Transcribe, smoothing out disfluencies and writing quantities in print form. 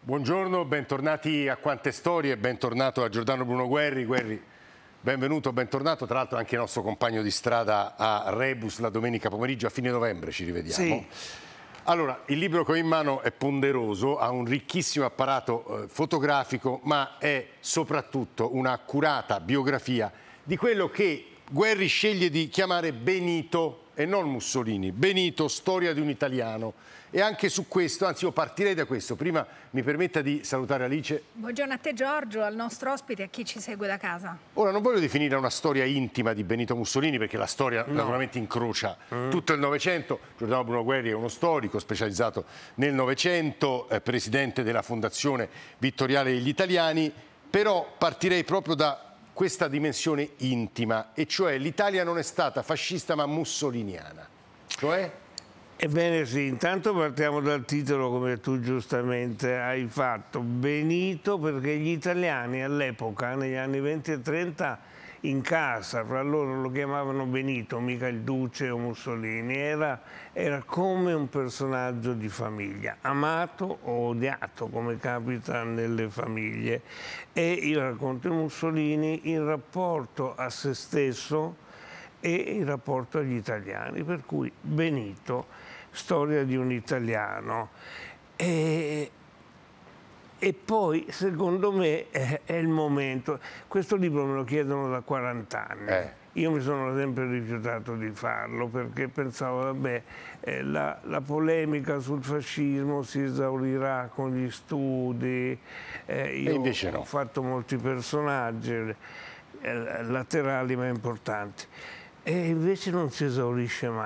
Buongiorno, bentornati a Quante Storie, bentornato a Giordano Bruno Guerri. Guerri, benvenuto, bentornato, tra l'altro anche il nostro compagno di strada a Rebus la domenica pomeriggio, a fine novembre ci rivediamo. Sì. Allora, il libro che ho in mano è ponderoso, ha un ricchissimo apparato fotografico, ma è soprattutto un'accurata biografia di quello che Guerri sceglie di chiamare Benito e non Mussolini. Benito, storia di un italiano. E anche su questo, anzi io partirei da questo, prima mi permetta di salutare Alice. Buongiorno a te Giorgio, al nostro ospite e a chi ci segue da casa. Ora non voglio definire una storia intima di Benito Mussolini perché la storia naturalmente incrocia tutto il Novecento. Giordano Bruno Guerri è uno storico specializzato nel Novecento, presidente della Fondazione Vittoriale degli Italiani, però partirei proprio da questa dimensione intima, e cioè l'Italia non è stata fascista ma mussoliniana. Cioè? Ebbene sì, intanto partiamo dal titolo, come tu giustamente hai fatto, Benito, perché gli italiani all'epoca, negli anni 20 e 30, in casa, fra loro lo chiamavano Benito, mica il Duce o Mussolini, era come un personaggio di famiglia, amato o odiato, come capita nelle famiglie. E io racconto Mussolini in rapporto a se stesso e in rapporto agli italiani, per cui Benito, storia di un italiano. E poi, secondo me, è il momento. Questo libro me lo chiedono da 40 anni. Io mi sono sempre rifiutato di farlo perché pensavo, vabbè, la polemica sul fascismo si esaurirà con gli studi. Io invece no. Ho fatto molti personaggi laterali ma importanti. E invece non si esaurisce mai.